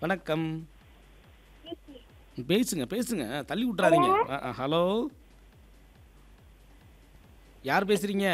வணக்கம். பேசுங்க, பேசுங்க. தள்ளி விட்றாதீங்க. ஹலோ. யார் பேசுறீங்க?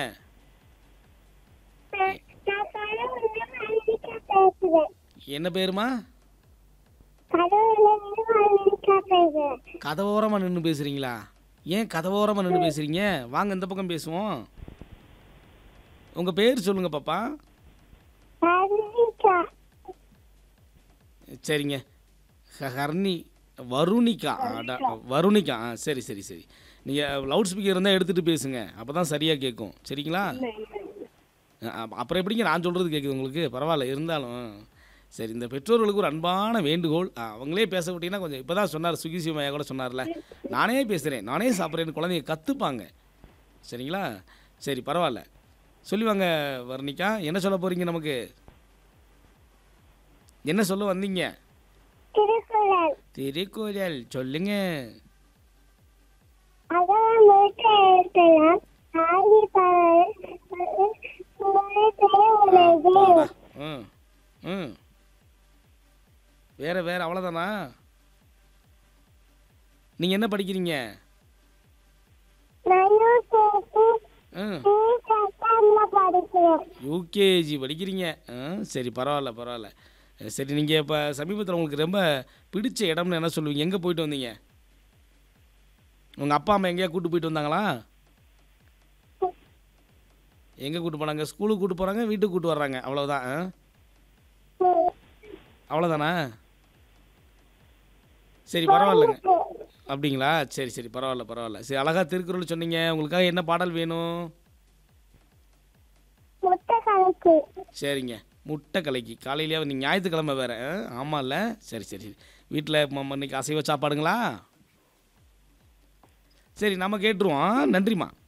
எ நான் கடவுள்ல மல்லிகா பேசுறேன். என்ன பேருமா? கடவுள்லேருந்து மல்லிகா பேசுறேன். கதவோரமா நின்னு பேசுறீங்களா? ஏன் கதவோரமா நின்னு பேசுறீங்க? வாங்க இந்த பக்கம் பேசுவோம். உங்க பேர் சொல்லுங்க பாப்பா. மல்லிகா. சரிங்க. ஹர்னி வருணிகா. வருணிகா. சரி, சரி, சரி. நீங்க லவுட் ஸ்பீக்கர் இருந்தா எடுத்துட்டு பேசுங்க. அப்பதான் சரியா கேட்கும். சரிங்களா? அப்புறம் எப்படிங்க நான் சொல்றது கேட்குது உங்களுக்கு? பரவாயில்ல இருந்தாலும். சரி, இந்த பெற்றோர்களுக்கு ஒரு அன்பான வேண்டுகோள். அவங்களே பேச விட்டீங்கன்னா கொஞ்சம் இப்பதான் சொன்னார் சுகி சிவமையா கூட சொன்னார்ல. நானே பேசுறேன், நானே சாப்பிட்றேன்னு குழந்தைங்க கத்துப்பாங்க. சரிங்களா? சரி பரவாயில்ல. சொல்லி வாங்க வர்ணிகா. என்ன சொல்ல போறீங்க நமக்கு? என்ன சொல்ல வந்தீங்க? திருக்குறள். திருக்குறள் சொல்லுங்க. அதான் மூத்த எழுத்தெல்லாம் ஆதி பகல் உலகே உலகு. அப்பாடா. ம் ம் வேற வேற அவ்வளோதானா? நீங்கள் என்ன படிக்கிறீங்க? நானும் சேர்த்து ம் சட்டம்ல படிக்கிறேன். யூகேஜி படிக்கிறீங்க. சரி பரவாயில்ல பரவாயில்ல. சரி, நீங்கள் இப்போ சமீபத்தில் உங்களுக்கு ரொம்ப பிடிச்ச இடம்னு என்ன சொல்லுவீங்க? எங்கே போயிட்டு வந்தீங்க? உங்கள் அப்பா அம்மா எங்கேயா கூட்டு போயிட்டு வந்தாங்களா? எங்கே கூட்டு போனாங்க? ஸ்கூலுக்கு கூட்டு போகிறாங்க, வீட்டுக்கு கூட்டு வர்றாங்க, அவ்வளோதான். அவ்வளோதானா? சரி பரவாயில்லைங்க. அப்படிங்களா? சரி சரி பரவாயில்ல பரவாயில்ல. சரி, அழகா திருக்குறள் சொன்னீங்க. உங்களுக்காக என்ன பாடல் வேணும்? முட்டை கணக்கு. சரிங்க. முட்டை கலக்கி காலையிலேயே நீங்கள் ஞாயிற்றுக்கிழமை வேறு. ஆமாம்ல. சரி சரி. வீட்டில் இன்னைக்கு அசைவ சாப்பாடுங்களா? சரி நம்ம கேட்டுருவோம். நன்றிம்மா.